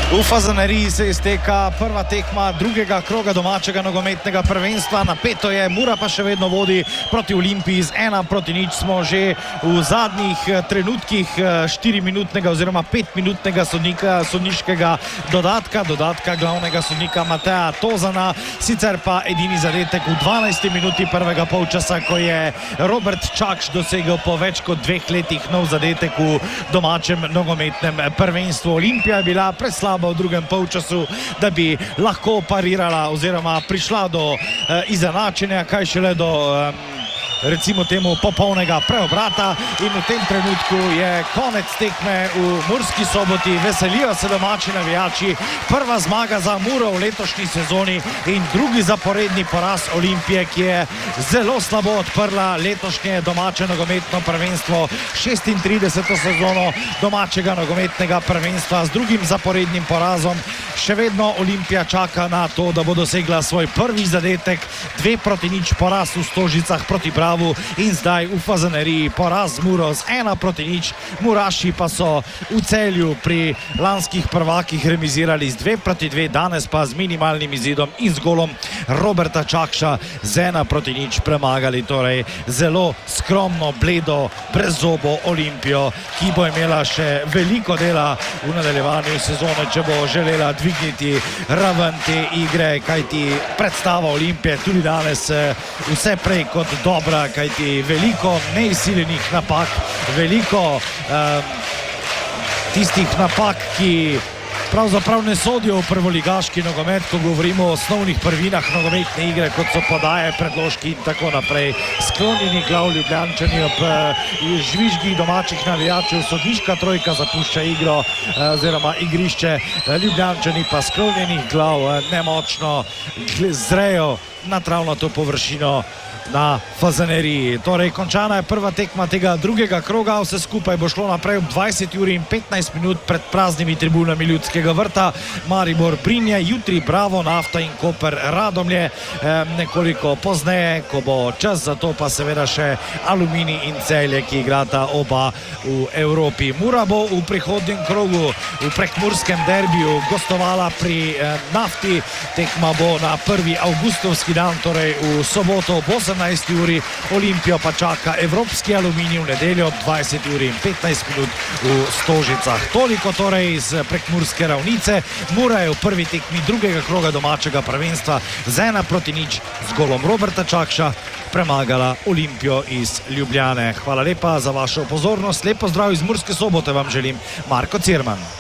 V Fazaneriji se izteka prva tekma drugega kroga domačega nogometnega prvenstva. Napeto je, Mura pa še vedno vodi proti Olimpiji z 1-0. Smo že v zadnjih trenutkih 4-minutnega oziroma 5-minutnega sodniškega dodatka glavnega sodnika Mateja Tozana. Sicer pa edini zadetek v 12. minuti prvega polčasa, ko je Robert Čakš dosegel po več kot 2 letih nov zadetek v domačem nogometnem prvenstvu. Olimpija je bila preslaba v drugem polčasu, da bi lahko parirala oziroma prišla do izenačenja, kaj šele do recimo temu popolnega preobrata, in v tem trenutku je konec tekme v Murski Soboti. Veselijo se domači navijači, prva zmaga za Muro v letošnji sezoni in drugi zaporedni poraz Olimpije, ki je zelo slabo odprla letošnje domače nogometno prvenstvo, 36. sezono domačega nogometnega prvenstva z drugim zaporednim porazom. Še vedno Olimpija čaka na to, da bo dosegla svoj prvi zadetek, 2-0 poraz v Stožicah proti Bravu in zdaj v Fazaneriji poraz z Muro z 1-0. Muraši pa so v Celju pri lanskih prvakih remizirali z 2-2, danes pa z minimalnim izidom in z golom Roberta Čakša z 1-0 premagali torej zelo skromno, bledo, brezzobo Olimpijo, ki bo imela še veliko dela v nadaljevanju sezone, če bo želela dvigniti raven te igre, kajti predstava Olimpije tudi danes vse prej kot dobra, kajti veliko neizsiljenih napak, veliko tistih napak, ki pravzaprav ne sodijo v prvoligaški nogomet, ko govorimo o osnovnih prvinah nogometne igre, kot so podaje, predložki in tako naprej. Sklonjeni glav Ljubljančani ob žvižgih domačih navijačev, sodniška trojka zapušča igro oziroma igrišče, Ljubljančani pa sklonjenih glav nemočno zrejo na travnato površino na Fazaneriji. Torej, končana je prva tekma tega drugega kroga, vse skupaj bo šlo naprej ob 20:15 pred praznimi tribunami Ljudskega vrta. Maribor Brinje, jutri Bravo, Nafta in Koper Radomlje, nekoliko pozneje, ko bo čas za to, pa seveda še Aluminij in Celje, ki igrata oba v Evropi. Mura bo v prihodnjem krogu v prekmurskem derbiju gostovala pri Nafti. Tekma bo na 1. avgustovski dan, torej v soboto ob 18. uri. Olimpijo pa čaka Evropski Aluminij v nedeljo ob 20:15 v Stožicah. Toliko torej iz prekmurske ravnice. Mura je v prvi tekmi drugega kroga domačega prvenstva z 1-0 z golom Roberta Čakša premagala Olimpijo iz Ljubljane. Hvala lepa za vašo pozornost. Lep pozdrav iz Murske Sobote vam želim Marko Cirman.